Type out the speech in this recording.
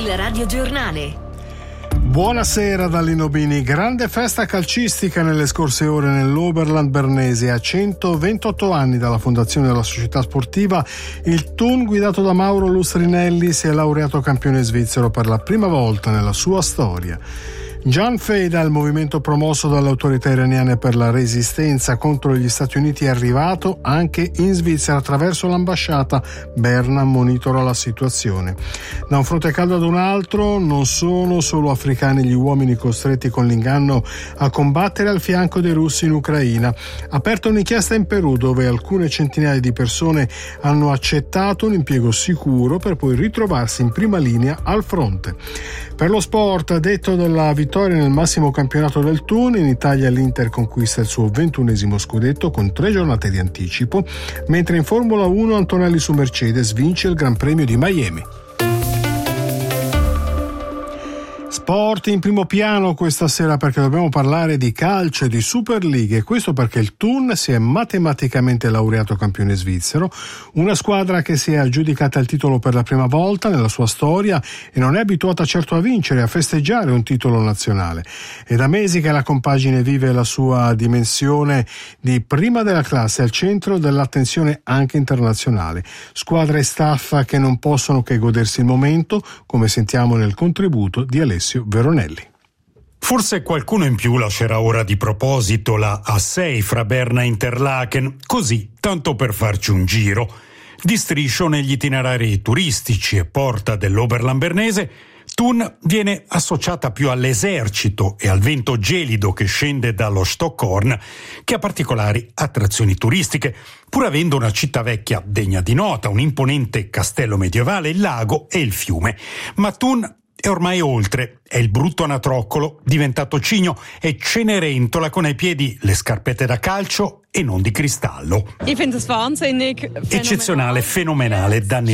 Il radiogiornale. Buonasera da Lino Bini. Grande festa calcistica nelle scorse ore nell'Oberland Bernese. A 128 anni dalla fondazione della società sportiva, il Thun, guidato da Mauro Lustrinelli, si è laureato campione svizzero per la prima volta nella sua storia. Jan Feda, il movimento promosso dalle autorità iraniane per la resistenza contro gli Stati Uniti, è arrivato anche in Svizzera attraverso l'ambasciata. Berna monitora la situazione. Da un fronte caldo ad un altro, non sono solo africani gli uomini costretti con l'inganno a combattere al fianco dei russi in Ucraina. Aperta un'inchiesta in Perù, dove alcune centinaia di persone hanno accettato un impiego sicuro per poi ritrovarsi in prima linea al fronte. Per lo sport, detto della vittoria nel massimo campionato del Thun, in Italia l'Inter conquista il suo 21esimo scudetto con 3 giornate di anticipo, mentre in Formula 1 Antonelli su Mercedes vince il Gran Premio di Miami. Sport in primo piano questa sera, perché dobbiamo parlare di calcio e di Superlighe. Questo perché il Thun si è matematicamente laureato campione svizzero, una squadra che si è aggiudicata il titolo per la prima volta nella sua storia e non è abituata certo a vincere, a festeggiare un titolo nazionale. È da mesi che la compagine vive la sua dimensione di prima della classe, al centro dell'attenzione anche internazionale. Squadra e staff che non possono che godersi il momento, come sentiamo nel contributo di Alessio Veronelli. Forse qualcuno in più lascerà ora di proposito la A6 fra Berna e Interlaken, così, tanto per farci un giro. Di striscio negli itinerari turistici e porta dell'Oberland Bernese, Thun viene associata più all'esercito e al vento gelido che scende dallo Stockhorn che a particolari attrazioni turistiche, pur avendo una città vecchia degna di nota, un imponente castello medievale, il lago e il fiume. Ma Thun è ormai oltre, è il brutto anatroccolo diventato cigno e Cenerentola con ai piedi le scarpette da calcio e non di cristallo. Ich finde es wahnsinnig eccezionale, fenomenale, da